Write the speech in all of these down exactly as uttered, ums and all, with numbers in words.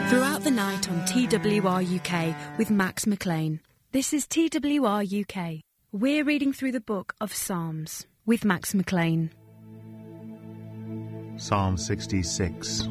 Throughout the night on T W R U K with Max McLean. This is T W R U K. We're reading through the book of Psalms with Max McLean. Psalm sixty-six.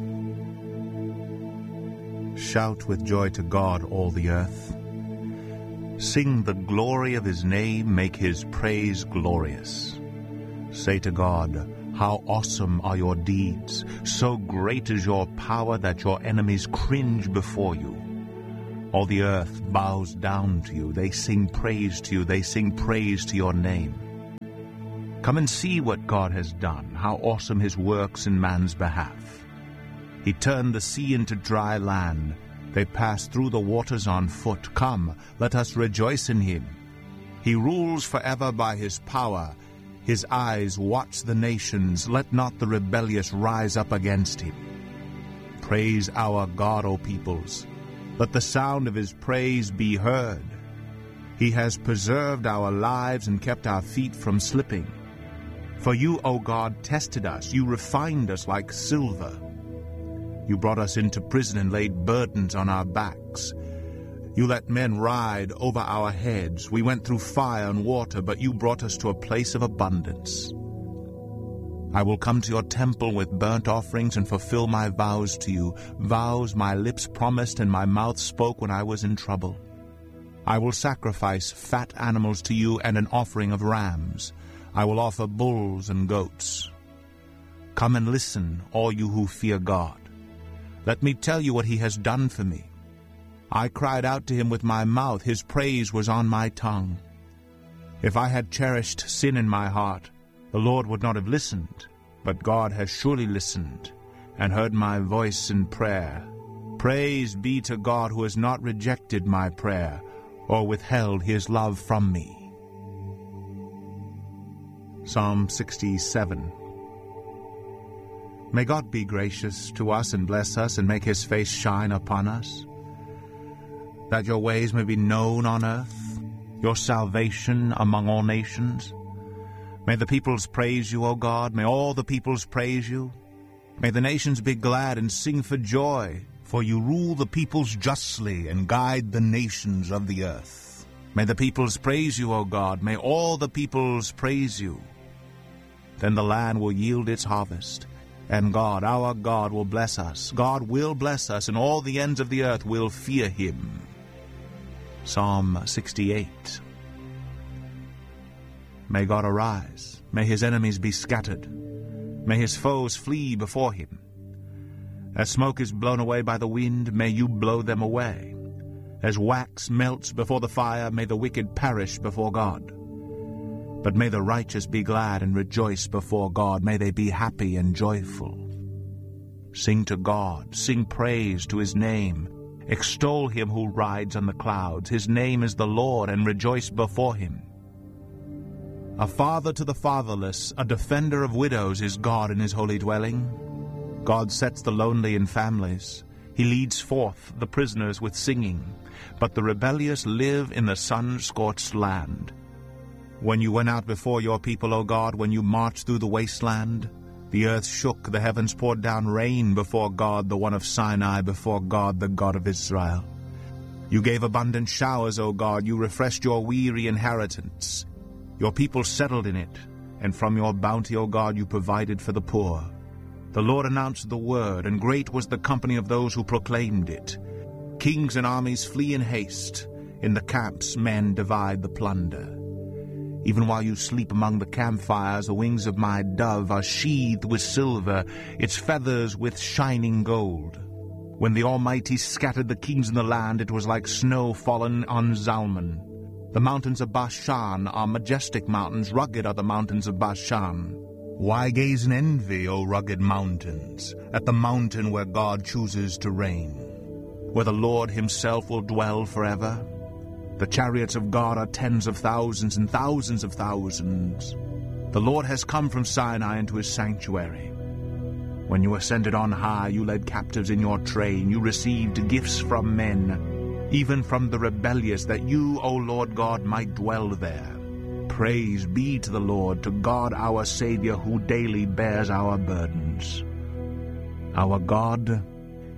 Shout with joy to God, all the earth. Sing the glory of his name, make his praise glorious. Say to God, how awesome are your deeds! So great is your power that your enemies cringe before you. All the earth bows down to you. They sing praise to you. They sing praise to your name. Come and see what God has done, how awesome his works in man's behalf. He turned the sea into dry land. They passed through the waters on foot. Come, let us rejoice in him. He rules forever by his power. His eyes watch the nations. Let not the rebellious rise up against him. Praise our God, O peoples. Let the sound of his praise be heard. He has preserved our lives and kept our feet from slipping. For you, O God, tested us. You refined us like silver. You brought us into prison and laid burdens on our backs. You let men ride over our heads. We went through fire and water, but you brought us to a place of abundance. I will come to your temple with burnt offerings and fulfill my vows to you, vows my lips promised and my mouth spoke when I was in trouble. I will sacrifice fat animals to you and an offering of rams. I will offer bulls and goats. Come and listen, all you who fear God. Let me tell you what he has done for me. I cried out to him with my mouth. His praise was on my tongue. If I had cherished sin in my heart, the Lord would not have listened. But God has surely listened and heard my voice in prayer. Praise be to God who has not rejected my prayer or withheld his love from me. Psalm sixty-seven. May God be gracious to us and bless us and make his face shine upon us, that your ways may be known on earth, your salvation among all nations. May the peoples praise you, O God. May all the peoples praise you. May the nations be glad and sing for joy, for you rule the peoples justly and guide the nations of the earth. May the peoples praise you, O God. May all the peoples praise you. Then the land will yield its harvest, and God, our God, will bless us. God will bless us, and all the ends of the earth will fear him. Psalm sixty-eight. May God arise. May his enemies be scattered. May his foes flee before him. As smoke is blown away by the wind, may you blow them away. As wax melts before the fire, may the wicked perish before God. But may the righteous be glad and rejoice before God. May they be happy and joyful. Sing to God. Sing praise to his name. Extol him who rides on the clouds. His name is the Lord, and rejoice before him. A father to the fatherless, a defender of widows is God in his holy dwelling. God sets the lonely in families. He leads forth the prisoners with singing. But the rebellious live in the sun-scorched land. When you went out before your people, O God, when you marched through the wasteland, the earth shook, the heavens poured down rain before God, the one of Sinai, before God, the God of Israel. You gave abundant showers, O God. You refreshed your weary inheritance. Your people settled in it, and from your bounty, O God, you provided for the poor. The Lord announced the word, and great was the company of those who proclaimed it. Kings and armies flee in haste. In the camps men divide the plunder. Even while you sleep among the campfires, the wings of my dove are sheathed with silver, its feathers with shining gold. When the Almighty scattered the kings in the land, it was like snow fallen on Zalman. The mountains of Bashan are majestic mountains, rugged are the mountains of Bashan. Why gaze in envy, O rugged mountains, at the mountain where God chooses to reign, where the Lord himself will dwell forever? The chariots of God are tens of thousands and thousands of thousands. The Lord has come from Sinai into his sanctuary. When you ascended on high, you led captives in your train. You received gifts from men, even from the rebellious, that you, O Lord God, might dwell there. Praise be to the Lord, to God our Savior, who daily bears our burdens. Our God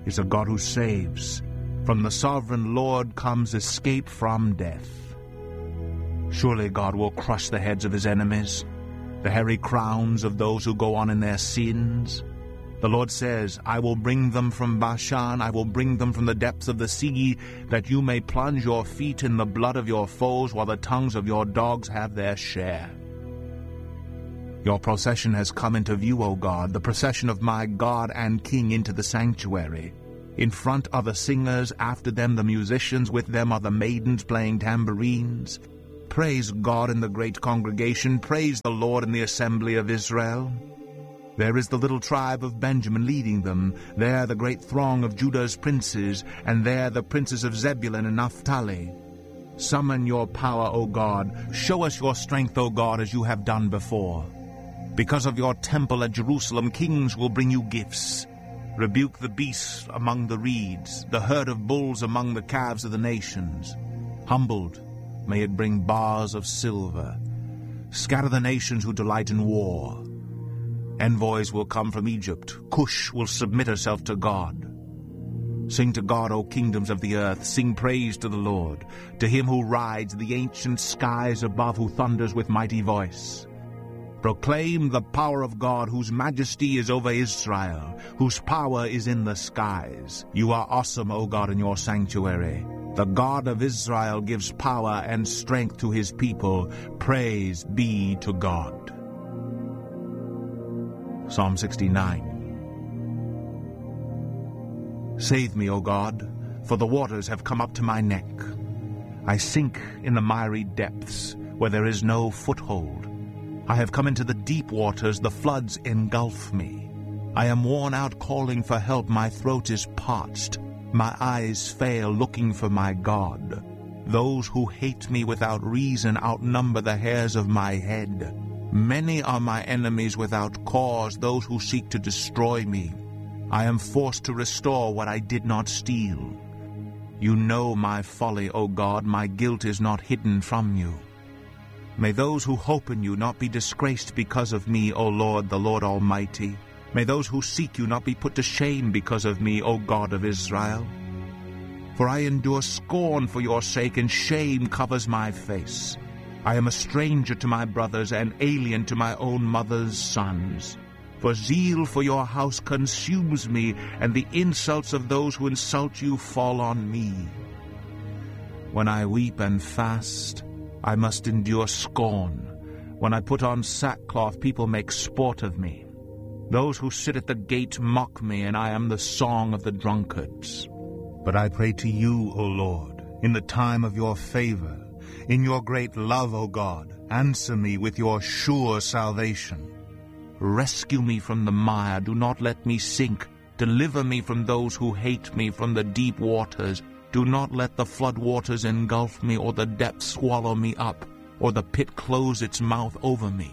is a God who saves. From the sovereign Lord comes escape from death. Surely God will crush the heads of his enemies, the hairy crowns of those who go on in their sins. The Lord says, I will bring them from Bashan, I will bring them from the depths of the sea, that you may plunge your feet in the blood of your foes, while the tongues of your dogs have their share. Your procession has come into view, O God, the procession of my God and King into the sanctuary. In front are the singers, after them the musicians, with them are the maidens playing tambourines. Praise God in the great congregation, praise the Lord in the assembly of Israel. There is the little tribe of Benjamin leading them, there the great throng of Judah's princes, and there the princes of Zebulun and Naphtali. Summon your power, O God, show us your strength, O God, as you have done before. Because of your temple at Jerusalem, kings will bring you gifts. Rebuke the beasts among the reeds, the herd of bulls among the calves of the nations. Humbled, may it bring bars of silver. Scatter the nations who delight in war. Envoys will come from Egypt. Cush will submit herself to God. Sing to God, O kingdoms of the earth. Sing praise to the Lord, to him who rides the ancient skies above, who thunders with mighty voice. Proclaim the power of God, whose majesty is over Israel, whose power is in the skies. You are awesome, O God, in your sanctuary. The God of Israel gives power and strength to his people. Praise be to God. Psalm sixty-nine. Save me, O God, for the waters have come up to my neck. I sink in the miry depths, where there is no foothold. I have come into the deep waters, the floods engulf me. I am worn out calling for help, my throat is parched. My eyes fail looking for my God. Those who hate me without reason outnumber the hairs of my head. Many are my enemies without cause, those who seek to destroy me. I am forced to restore what I did not steal. You know my folly, O God, my guilt is not hidden from you. May those who hope in you not be disgraced because of me, O Lord, the Lord Almighty. May those who seek you not be put to shame because of me, O God of Israel. For I endure scorn for your sake, and shame covers my face. I am a stranger to my brothers, and alien to my own mother's sons. For zeal for your house consumes me, and the insults of those who insult you fall on me. When I weep and fast, I must endure scorn. When I put on sackcloth, people make sport of me. Those who sit at the gate mock me, and I am the song of the drunkards. But I pray to you, O Lord, in the time of your favor. In your great love, O God, answer me with your sure salvation. Rescue me from the mire, do not let me sink. Deliver me from those who hate me, from the deep waters. Do not let the flood waters engulf me, or the depths swallow me up, or the pit close its mouth over me.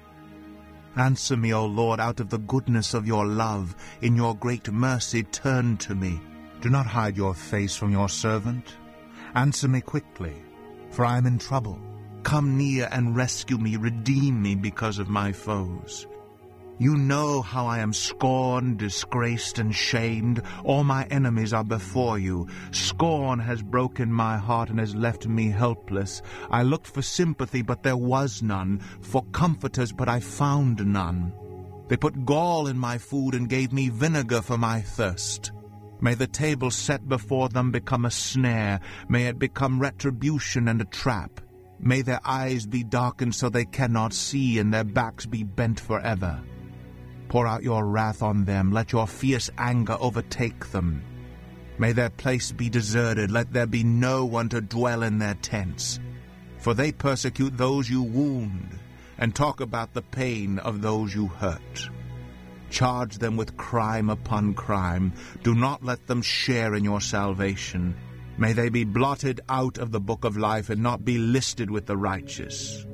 Answer me, O Lord, out of the goodness of your love. In your great mercy turn to me. Do not hide your face from your servant. Answer me quickly, for I am in trouble. Come near and rescue me, redeem me because of my foes. You know how I am scorned, disgraced, and shamed. All my enemies are before you. Scorn has broken my heart and has left me helpless. I looked for sympathy, but there was none, for comforters, but I found none. They put gall in my food and gave me vinegar for my thirst. May the table set before them become a snare. May it become retribution and a trap. May their eyes be darkened so they cannot see, and their backs be bent forever. Pour out your wrath on them. Let your fierce anger overtake them. May their place be deserted. Let there be no one to dwell in their tents. For they persecute those you wound, and talk about the pain of those you hurt. Charge them with crime upon crime. Do not let them share in your salvation. May they be blotted out of the book of life and not be listed with the righteous.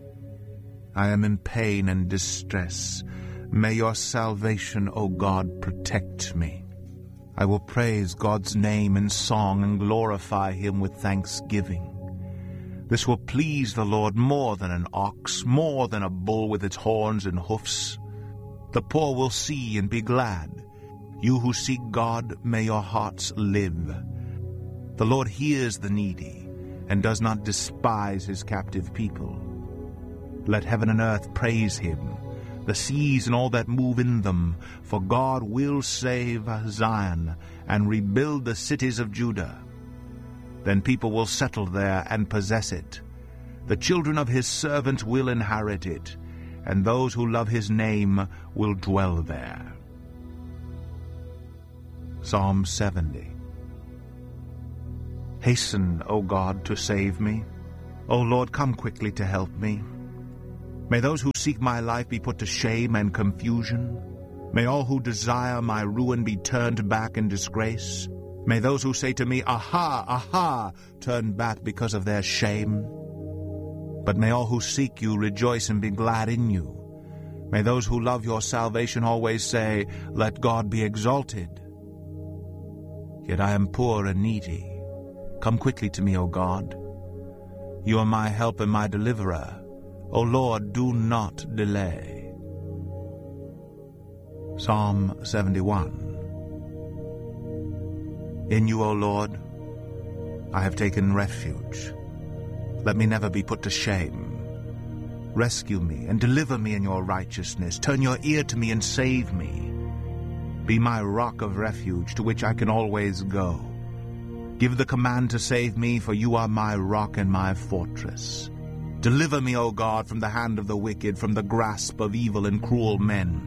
I am in pain and distress. May your salvation, O God, protect me. I will praise God's name in song and glorify him with thanksgiving. This will please the Lord more than an ox, more than a bull with its horns and hoofs. The poor will see and be glad. You who seek God, may your hearts live. The Lord hears the needy and does not despise his captive people. Let heaven and earth praise him, the seas and all that move in them, for God will save Zion and rebuild the cities of Judah. Then people will settle there and possess it. The children of his servants will inherit it, and those who love his name will dwell there. Psalm seventy. Hasten, O God, to save me. O Lord, come quickly to help me. May those who seek my life be put to shame and confusion. May all who desire my ruin be turned back in disgrace. May those who say to me, Aha, aha, turn back because of their shame. But may all who seek you rejoice and be glad in you. May those who love your salvation always say, Let God be exalted. Yet I am poor and needy. Come quickly to me, O God. You are my help and my deliverer. O Lord, do not delay. Psalm seventy-one. In you, O Lord, I have taken refuge. Let me never be put to shame. Rescue me and deliver me in your righteousness. Turn your ear to me and save me. Be my rock of refuge to which I can always go. Give the command to save me, for you are my rock and my fortress. Deliver me, O God, from the hand of the wicked, from the grasp of evil and cruel men.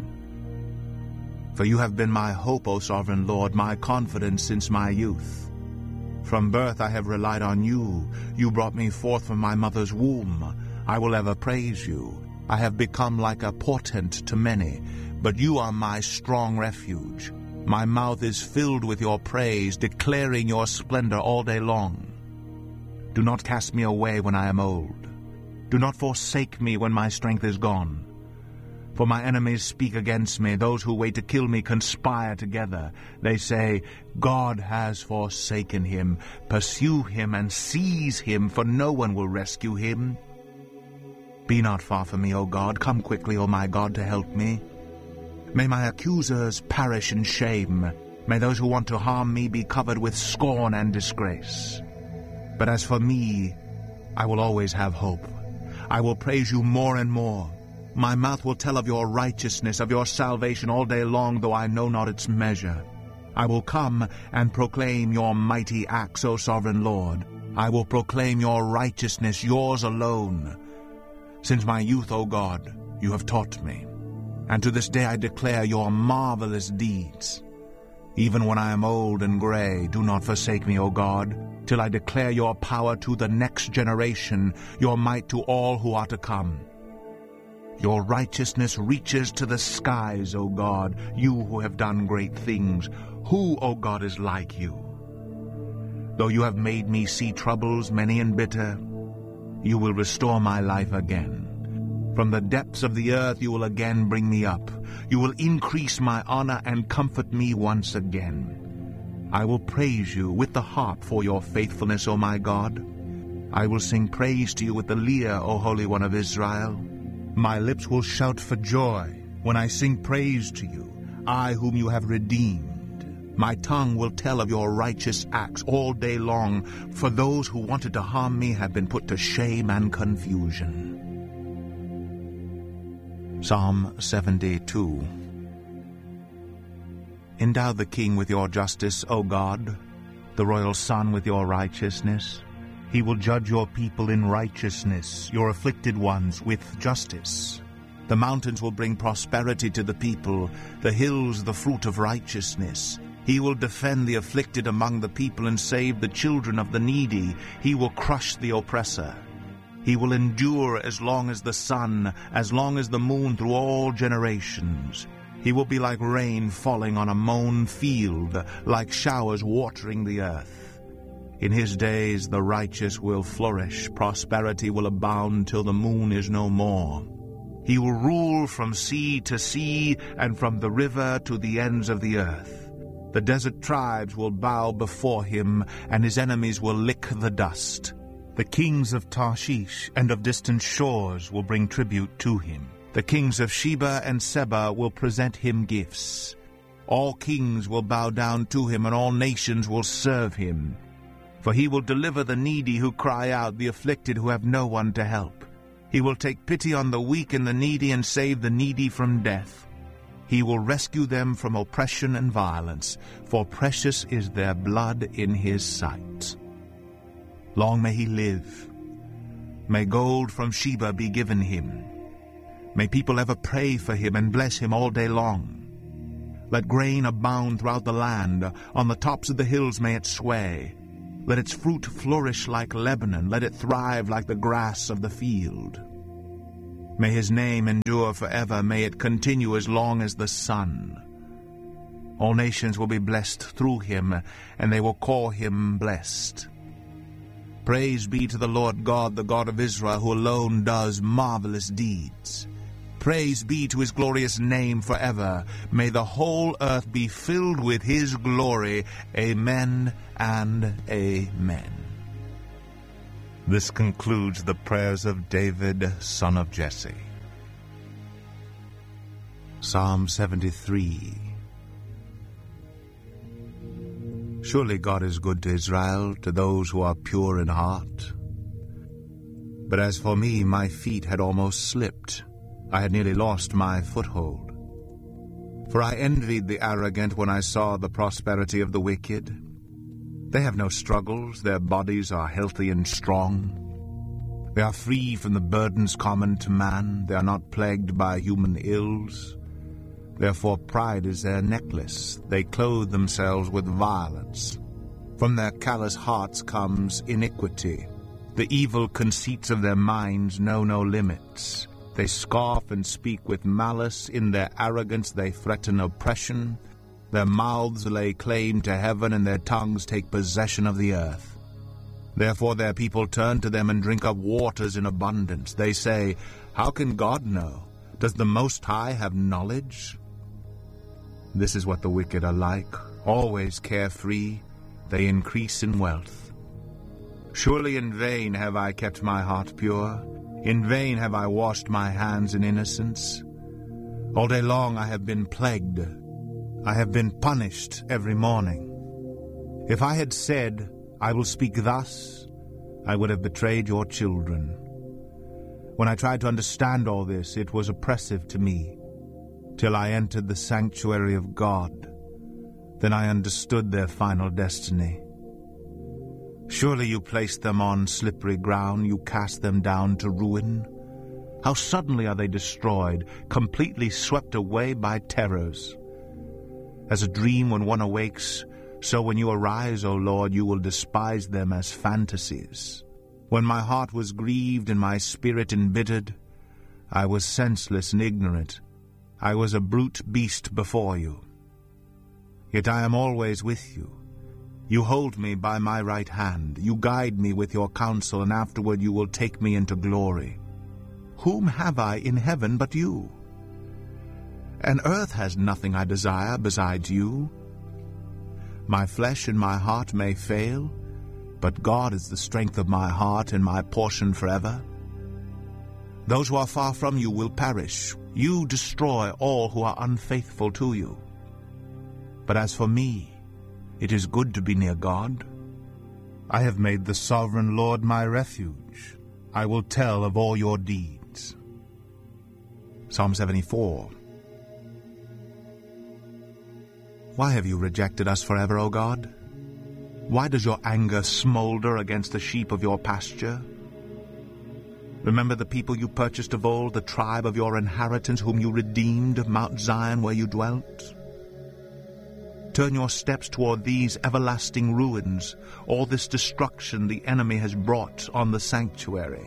For you have been my hope, O sovereign Lord, my confidence since my youth. From birth I have relied on you. You brought me forth from my mother's womb. I will ever praise you. I have become like a portent to many, but you are my strong refuge. My mouth is filled with your praise, declaring your splendor all day long. Do not cast me away when I am old. Do not forsake me when my strength is gone. For my enemies speak against me. Those who wait to kill me conspire together. They say, God has forsaken him. Pursue him and seize him, for no one will rescue him. Be not far from me, O God. Come quickly, O my God, to help me. May my accusers perish in shame. May those who want to harm me be covered with scorn and disgrace. But as for me, I will always have hope. I will praise you more and more. My mouth will tell of your righteousness, of your salvation all day long, though I know not its measure. I will come and proclaim your mighty acts, O sovereign Lord. I will proclaim your righteousness, yours alone. Since my youth, O God, you have taught me, and to this day I declare your marvelous deeds. Even when I am old and gray, do not forsake me, O God, till I declare your power to the next generation, your might to all who are to come. Your righteousness reaches to the skies, O God, you who have done great things. Who, O God, is like you? Though you have made me see troubles many and bitter, you will restore my life again. From the depths of the earth you will again bring me up. You will increase my honor and comfort me once again. I will praise you with the harp for your faithfulness, O my God. I will sing praise to you with the lyre, O Holy One of Israel. My lips will shout for joy when I sing praise to you, I whom you have redeemed. My tongue will tell of your righteous acts all day long, for those who wanted to harm me have been put to shame and confusion. Psalm seventy-two. Endow the king with your justice, O God, the royal son with your righteousness. He will judge your people in righteousness, your afflicted ones with justice. The mountains will bring prosperity to the people, the hills the fruit of righteousness. He will defend the afflicted among the people and save the children of the needy. He will crush the oppressor. He will endure as long as the sun, as long as the moon through all generations. He will be like rain falling on a mown field, like showers watering the earth. In his days the righteous will flourish, prosperity will abound till the moon is no more. He will rule from sea to sea and from the river to the ends of the earth. The desert tribes will bow before him, and his enemies will lick the dust. The kings of Tarshish and of distant shores will bring tribute to him. The kings of Sheba and Seba will present him gifts. All kings will bow down to him, and all nations will serve him. For he will deliver the needy who cry out, the afflicted who have no one to help. He will take pity on the weak and the needy and save the needy from death. He will rescue them from oppression and violence, for precious is their blood in his sight. Long may he live. May gold from Sheba be given him. May people ever pray for him and bless him all day long. Let grain abound throughout the land. On the tops of the hills may it sway. Let its fruit flourish like Lebanon. Let it thrive like the grass of the field. May his name endure forever. May it continue as long as the sun. All nations will be blessed through him, and they will call him blessed. Praise be to the Lord God, the God of Israel, who alone does marvelous deeds. Praise be to his glorious name forever. May the whole earth be filled with his glory. Amen and amen. This concludes the prayers of David, son of Jesse. Psalm seventy-three. Surely God is good to Israel, to those who are pure in heart. But as for me, my feet had almost slipped. I had nearly lost my foothold. For I envied the arrogant when I saw the prosperity of the wicked. They have no struggles, their bodies are healthy and strong. They are free from the burdens common to man, they are not plagued by human ills. Therefore pride is their necklace, they clothe themselves with violence. From their callous hearts comes iniquity. The evil conceits of their minds know no limits. They scoff and speak with malice. In their arrogance they threaten oppression. Their mouths lay claim to heaven, and their tongues take possession of the earth. Therefore their people turn to them and drink up waters in abundance. They say, how can God know? Does the Most High have knowledge? This is what the wicked are like, always carefree. They increase in wealth. Surely in vain have I kept my heart pure. In vain have I washed my hands in innocence. All day long I have been plagued. I have been punished every morning. If I had said, I will speak thus, I would have betrayed your children. When I tried to understand all this, it was oppressive to me, till I entered the sanctuary of God. Then I understood their final destiny. Surely you placed them on slippery ground, you cast them down to ruin. How suddenly are they destroyed, completely swept away by terrors. As a dream when one awakes, so when you arise, O Lord, you will despise them as fantasies. When my heart was grieved and my spirit embittered, I was senseless and ignorant. I was a brute beast before you. Yet I am always with you. You hold me by my right hand. You guide me with your counsel, and afterward you will take me into glory. Whom have I in heaven but you? And earth has nothing I desire besides you. My flesh and my heart may fail, but God is the strength of my heart and my portion forever. Those who are far from you will perish. You destroy all who are unfaithful to you. But as for me, it is good to be near God. I have made the sovereign Lord my refuge. I will tell of all your deeds. Psalm seventy-four. Why have you rejected us forever, O God? Why does your anger smolder against the sheep of your pasture? Remember the people you purchased of old, the tribe of your inheritance, whom you redeemed, Mount Zion, where you dwelt. Turn your steps toward these everlasting ruins, all this destruction the enemy has brought on the sanctuary.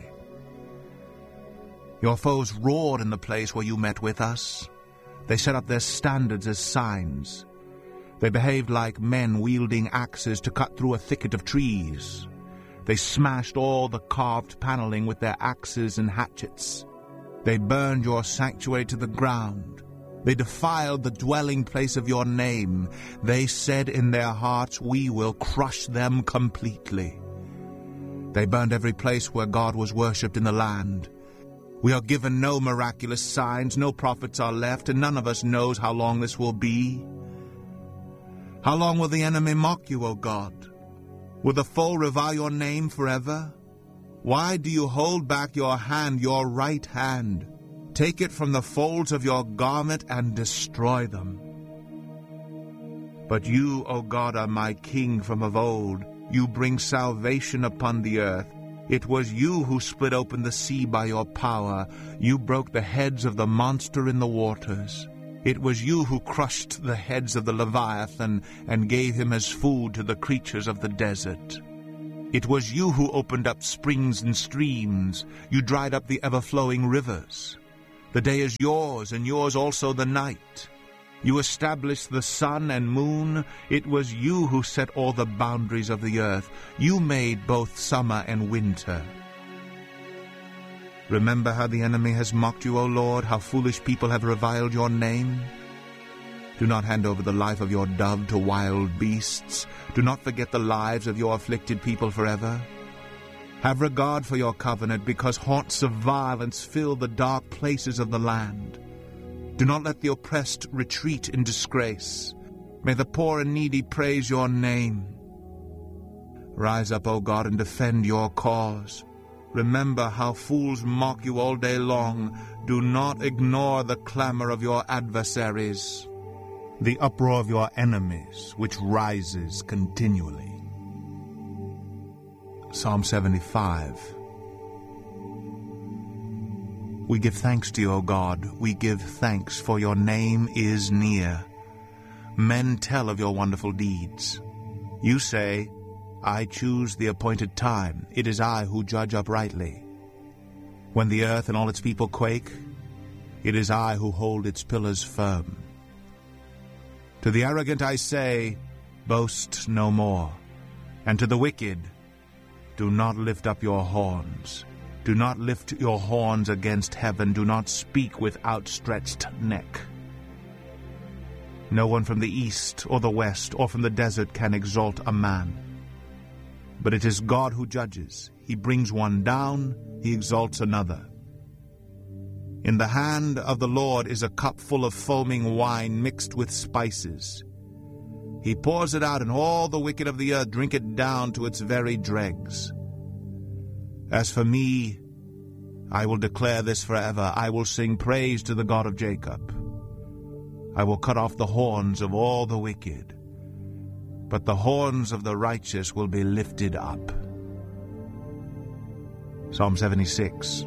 Your foes roared in the place where you met with us. They set up their standards as signs. They behaved like men wielding axes to cut through a thicket of trees. They smashed all the carved paneling with their axes and hatchets. They burned your sanctuary to the ground. They defiled the dwelling place of your name. They said in their hearts, we will crush them completely. They burned every place where God was worshipped in the land. We are given no miraculous signs, no prophets are left, and none of us knows how long this will be. How long will the enemy mock you, O God? Will the foe revile your name forever? Why do you hold back your hand, your right hand? Take it from the folds of your garment and destroy them. But you, O God, are my King from of old. You bring salvation upon the earth. It was you who split open the sea by your power. You broke the heads of the monster in the waters. It was you who crushed the heads of the Leviathan and gave him as food to the creatures of the desert. It was you who opened up springs and streams. You dried up the ever-flowing rivers. The day is yours, and yours also the night. You established the sun and moon. It was you who set all the boundaries of the earth. You made both summer and winter. Remember how the enemy has mocked you, O Lord, how foolish people have reviled your name. Do not hand over the life of your dove to wild beasts. Do not forget the lives of your afflicted people forever. Have regard for your covenant, because haunts of violence fill the dark places of the land. Do not let the oppressed retreat in disgrace. May the poor and needy praise your name. Rise up, O God, and defend your cause. Remember how fools mock you all day long. Do not ignore the clamor of your adversaries, the uproar of your enemies, which rises continually. Psalm seventy-five. We give thanks to you, O God. We give thanks, for your name is near. Men tell of your wonderful deeds. You say, I choose the appointed time. It is I who judge uprightly. When the earth and all its people quake, it is I who hold its pillars firm. To the arrogant I say, boast no more. And to the wicked, do not lift up your horns. Do not lift your horns against heaven. Do not speak with outstretched neck. No one from the east or the west or from the desert can exalt a man. But it is God who judges. He brings one down, he exalts another. In the hand of the Lord is a cup full of foaming wine mixed with spices. He pours it out, and all the wicked of the earth drink it down to its very dregs. As for me, I will declare this forever. I will sing praise to the God of Jacob. I will cut off the horns of all the wicked, but the horns of the righteous will be lifted up. Psalm seventy-six.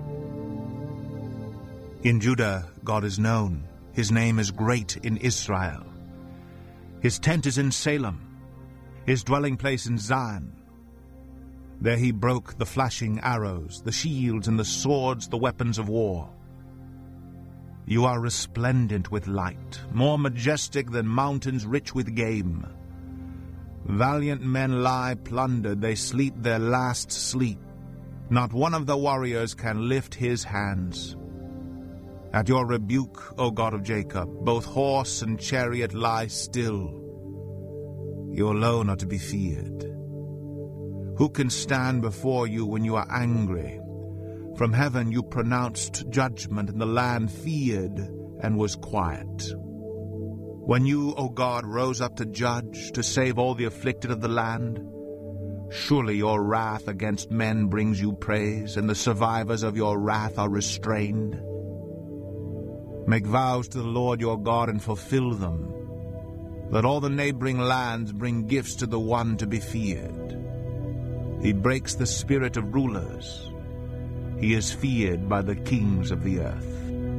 In Judah, God is known. His name is great in Israel. His tent is in Salem, his dwelling place in Zion. There he broke the flashing arrows, the shields and the swords, the weapons of war. You are resplendent with light, more majestic than mountains rich with game. Valiant men lie plundered, they sleep their last sleep. Not one of the warriors can lift his hands. At your rebuke, O God of Jacob, both horse and chariot lie still. You alone are to be feared. Who can stand before you when you are angry? From heaven you pronounced judgment, and the land feared and was quiet. When you, O God, rose up to judge, to save all the afflicted of the land, surely your wrath against men brings you praise, and the survivors of your wrath are restrained. Make vows to the Lord your God and fulfill them. Let all the neighboring lands bring gifts to the one to be feared. He breaks the spirit of rulers. He is feared by the kings of the earth.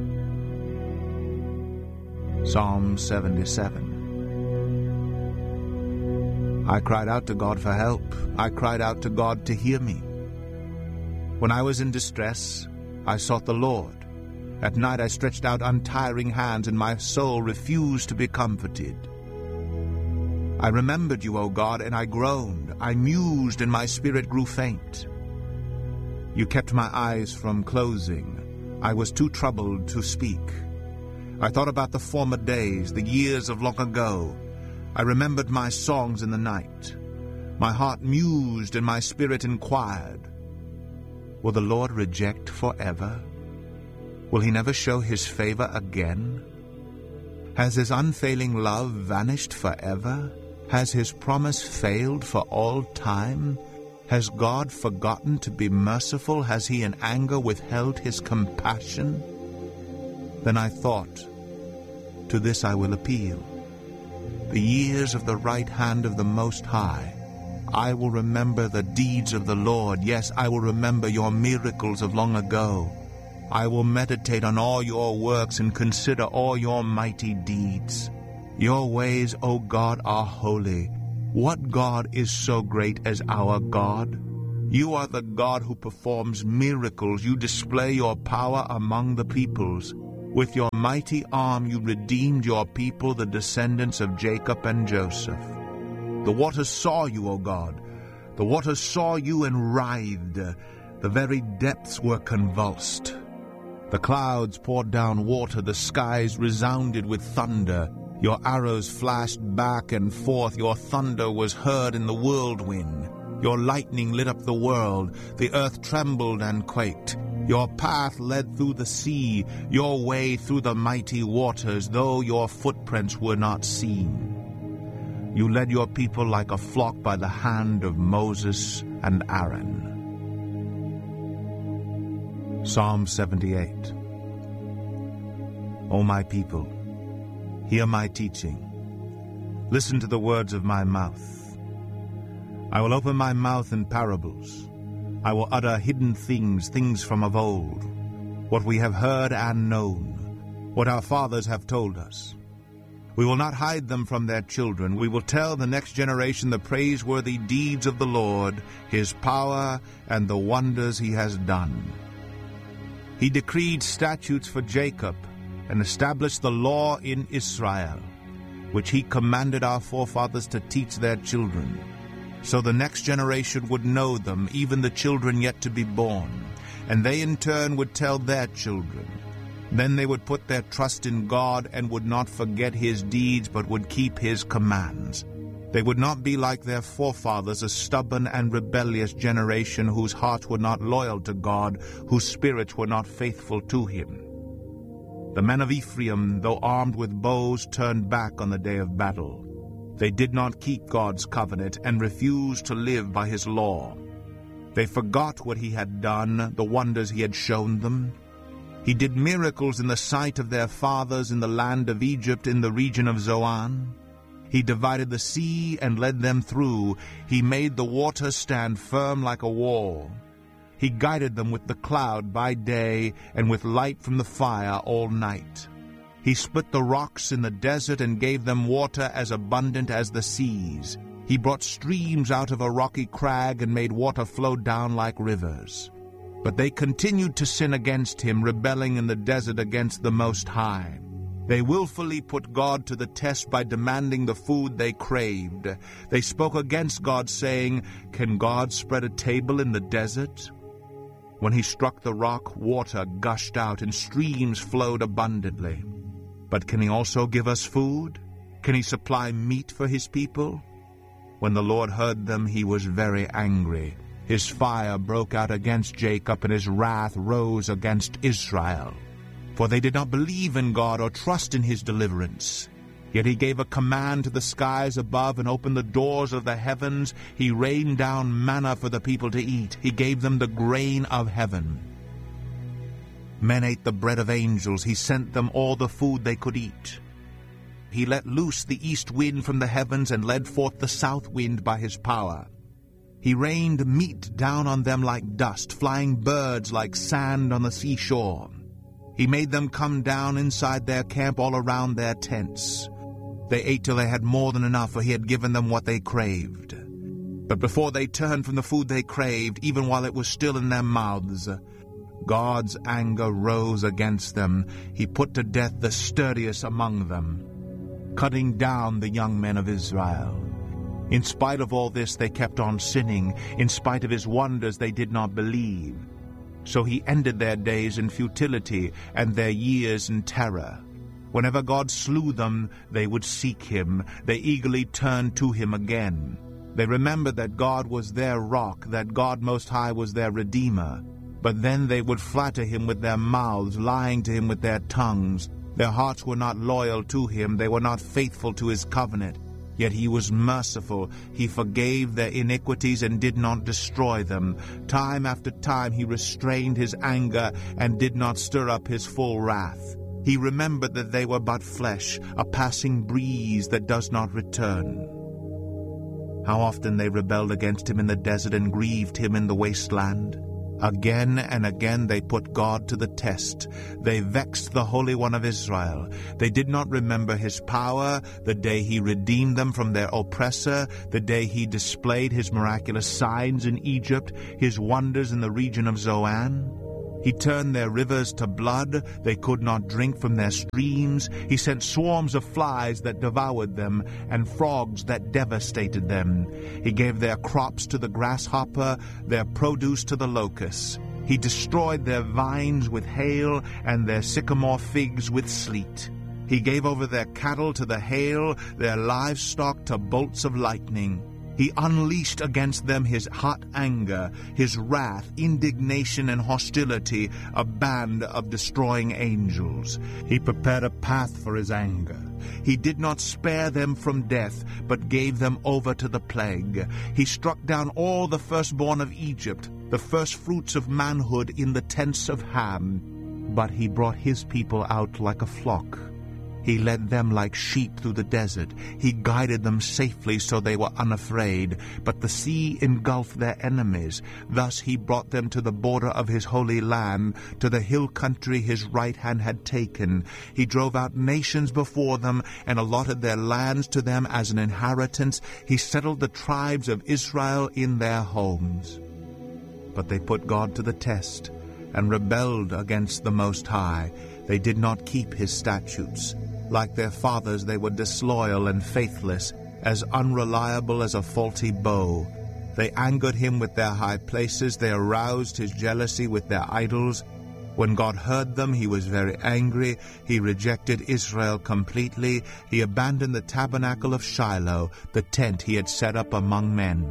Psalm seventy-seven. I cried out to God for help. I cried out to God to hear me. When I was in distress, I sought the Lord. At night I stretched out untiring hands, and my soul refused to be comforted. I remembered you, O God, and I groaned. I mused, and my spirit grew faint. You kept my eyes from closing. I was too troubled to speak. I thought about the former days, the years of long ago. I remembered my songs in the night. My heart mused, and my spirit inquired, will the Lord reject forever? Will he never show his favor again? Has his unfailing love vanished forever? Has his promise failed for all time? Has God forgotten to be merciful? Has he in anger withheld his compassion? Then I thought, to this I will appeal. The years of the right hand of the Most High. I will remember the deeds of the Lord. Yes, I will remember your miracles of long ago. I will meditate on all your works and consider all your mighty deeds. Your ways, O God, are holy. What God is so great as our God? You are the God who performs miracles. You display your power among the peoples. With your mighty arm you redeemed your people, the descendants of Jacob and Joseph. The waters saw you, O God. The waters saw you and writhed. The very depths were convulsed. The clouds poured down water. The skies resounded with thunder. Your arrows flashed back and forth. Your thunder was heard in the whirlwind. Your lightning lit up the world. The earth trembled and quaked. Your path led through the sea, your way through the mighty waters, though your footprints were not seen. You led your people like a flock by the hand of Moses and Aaron. Psalm seventy-eight. O my people, hear my teaching. Listen to the words of my mouth. I will open my mouth in parables. I will utter hidden things, things from of old, what we have heard and known, what our fathers have told us. We will not hide them from their children. We will tell the next generation the praiseworthy deeds of the Lord, his power, and the wonders he has done. He decreed statutes for Jacob and established the law in Israel, which he commanded our forefathers to teach their children, so the next generation would know them, even the children yet to be born, and they in turn would tell their children. Then they would put their trust in God and would not forget his deeds, but would keep his commands. They would not be like their forefathers, a stubborn and rebellious generation whose hearts were not loyal to God, whose spirits were not faithful to him. The men of Ephraim, though armed with bows, turned back on the day of battle. They did not keep God's covenant and refused to live by his law. They forgot what he had done, the wonders he had shown them. He did miracles in the sight of their fathers in the land of Egypt, in the region of Zoan. He divided the sea and led them through. He made the waters stand firm like a wall. He guided them with the cloud by day and with light from the fire all night. He split the rocks in the desert and gave them water as abundant as the seas. He brought streams out of a rocky crag and made water flow down like rivers. But they continued to sin against him, rebelling in the desert against the Most High. They willfully put God to the test by demanding the food they craved. They spoke against God, saying, "Can God spread a table in the desert?" When he struck the rock, water gushed out and streams flowed abundantly. But can he also give us food? Can he supply meat for his people? When the Lord heard them, he was very angry. His fire broke out against Jacob, and his wrath rose against Israel. For they did not believe in God or trust in his deliverance. Yet he gave a command to the skies above and opened the doors of the heavens. He rained down manna for the people to eat. He gave them the grain of heaven. Men ate the bread of angels. He sent them all the food they could eat. He let loose the east wind from the heavens and led forth the south wind by his power. He rained meat down on them like dust, flying birds like sand on the seashore. He made them come down inside their camp all around their tents. They ate till they had more than enough, for he had given them what they craved. But before they turned from the food they craved, even while it was still in their mouths, God's anger rose against them. He put to death the sturdiest among them, cutting down the young men of Israel. In spite of all this, they kept on sinning. In spite of his wonders, they did not believe. So he ended their days in futility and their years in terror. Whenever God slew them, they would seek him. They eagerly turned to him again. They remembered that God was their rock, that God Most High was their Redeemer. But then they would flatter him with their mouths, lying to him with their tongues. Their hearts were not loyal to him. They were not faithful to his covenant. Yet he was merciful. He forgave their iniquities and did not destroy them. Time after time he restrained his anger and did not stir up his full wrath. He remembered that they were but flesh, a passing breeze that does not return. How often they rebelled against him in the desert and grieved him in the wasteland. Again and again they put God to the test. They vexed the Holy One of Israel. They did not remember his power, the day he redeemed them from their oppressor, the day he displayed his miraculous signs in Egypt, his wonders in the region of Zoan. He turned their rivers to blood. They could not drink from their streams. He sent swarms of flies that devoured them, and frogs that devastated them. He gave their crops to the grasshopper, their produce to the locust. He destroyed their vines with hail, and their sycamore figs with sleet. He gave over their cattle to the hail, their livestock to bolts of lightning. He unleashed against them his hot anger, his wrath, indignation, and hostility, a band of destroying angels. He prepared a path for his anger. He did not spare them from death, but gave them over to the plague. He struck down all the firstborn of Egypt, the firstfruits of manhood in the tents of Ham. But he brought his people out like a flock. He led them like sheep through the desert. He guided them safely so they were unafraid. But the sea engulfed their enemies. Thus he brought them to the border of his holy land, to the hill country his right hand had taken. He drove out nations before them and allotted their lands to them as an inheritance. He settled the tribes of Israel in their homes. But they put God to the test and rebelled against the Most High. They did not keep his statutes. Like their fathers, they were disloyal and faithless, as unreliable as a faulty bow. They angered him with their high places. They aroused his jealousy with their idols. When God heard them, he was very angry. He rejected Israel completely. He abandoned the tabernacle of Shiloh, the tent he had set up among men.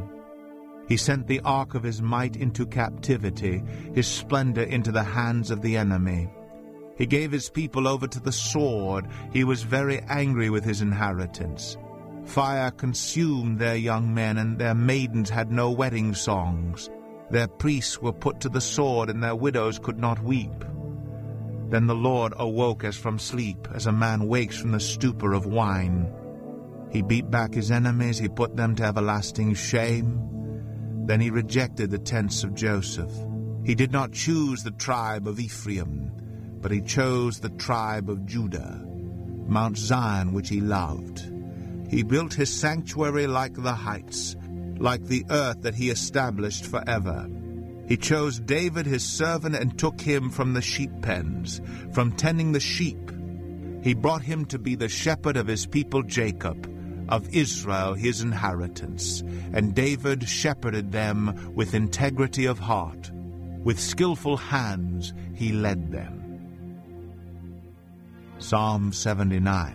He sent the ark of his might into captivity, his splendor into the hands of the enemy. He gave his people over to the sword. He was very angry with his inheritance. Fire consumed their young men, and their maidens had no wedding songs. Their priests were put to the sword, and their widows could not weep. Then the Lord awoke as from sleep, as a man wakes from the stupor of wine. He beat back his enemies. He put them to everlasting shame. Then he rejected the tents of Joseph. He did not choose the tribe of Ephraim, but he chose the tribe of Judah, Mount Zion which he loved. He built his sanctuary like the heights, like the earth that he established forever. He chose David his servant and took him from the sheep pens, from tending the sheep. He brought him to be the shepherd of his people Jacob, of Israel his inheritance. And David shepherded them with integrity of heart. With skillful hands he led them. Psalm seventy-nine.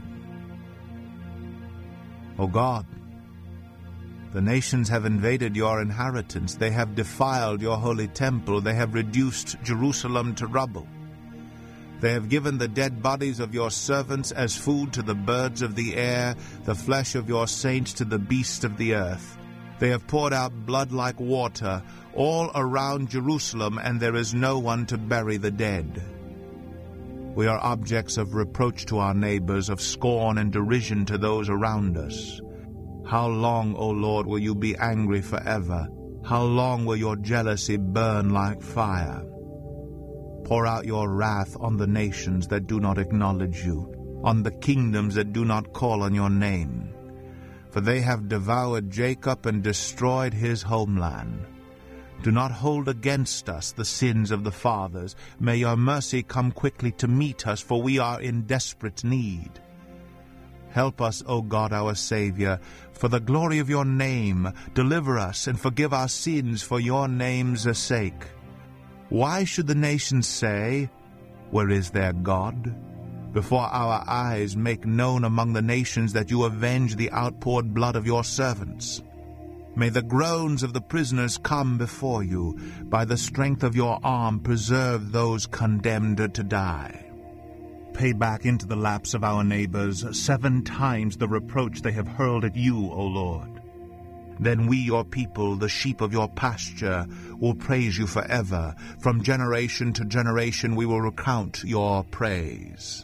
O God, the nations have invaded your inheritance. They have defiled your holy temple. They have reduced Jerusalem to rubble. They have given the dead bodies of your servants as food to the birds of the air, the flesh of your saints to the beasts of the earth. They have poured out blood like water all around Jerusalem, and there is no one to bury the dead. We are objects of reproach to our neighbors, of scorn and derision to those around us. How long, O Lord, will you be angry forever? How long will your jealousy burn like fire? Pour out your wrath on the nations that do not acknowledge you, on the kingdoms that do not call on your name. For they have devoured Jacob and destroyed his homeland. Do not hold against us the sins of the fathers. May your mercy come quickly to meet us, for we are in desperate need. Help us, O God, our Savior, for the glory of your name. Deliver us and forgive our sins for your name's sake. Why should the nations say, where is their God? Before our eyes make known among the nations that you avenge the outpoured blood of your servants. May the groans of the prisoners come before you. By the strength of your arm preserve those condemned to die. pay back into the laps of our neighbors seven times the reproach they have hurled at you, O Lord. Then we, your people, the sheep of your pasture, will praise you forever. From generation to generation we will recount your praise.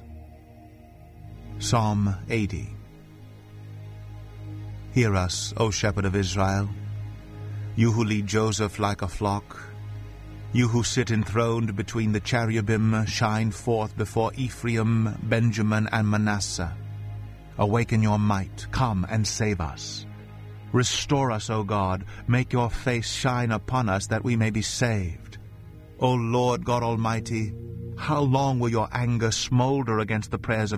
Psalm eighty. Hear us, O Shepherd of Israel, you who lead Joseph like a flock. You who sit enthroned between the cherubim, shine forth before Ephraim, Benjamin, and Manasseh. Awaken your might, come and save us. Restore us, O God, make your face shine upon us, that we may be saved. O Lord God Almighty, how long will your anger smolder against the prayers of